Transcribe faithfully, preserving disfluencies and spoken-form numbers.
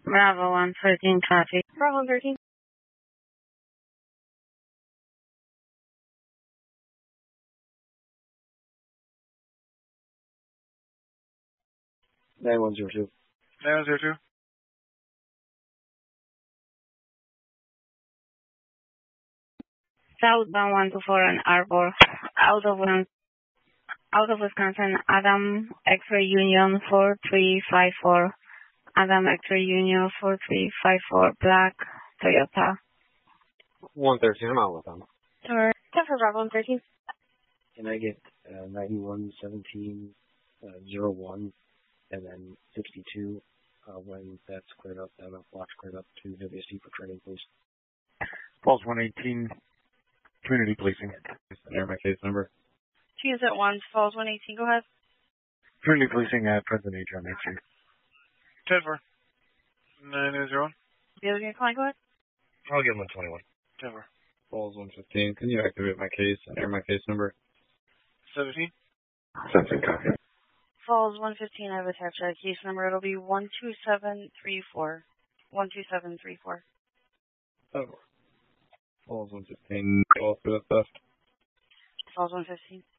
Bravo one thirteen traffic. Bravo one thirteen. nine one zero two. nine one zero two. Southbound one two four on Arbor. Out of out of Wisconsin, Adam X-ray Union four three five four. Adam X-ray Union four three five four. Black Toyota. one thirteen, I'm out with them. Or ten for Bravo one thirteen. Can I get uh, ninety-one seventeen zero one and then sixty-two uh, when that's cleared up, that block's cleared up to W S D for training, please? Falls one eighteen, community policing. Enter my case number. Choose at one, Falls one eighteen, go ahead. Community policing at President John Main Street. ten four. nine zero one. The other client, go ahead. I'll give him a twenty-one. ten four. Falls one fifteen. Can you activate my case? Enter my case number. seventeen. seventeen, copy. Falls one fifteen, I have attached that case number. It'll be one two seven three four. one two seven three four. Oh. Falls one fifteen. Call for the theft. Falls one fifteen.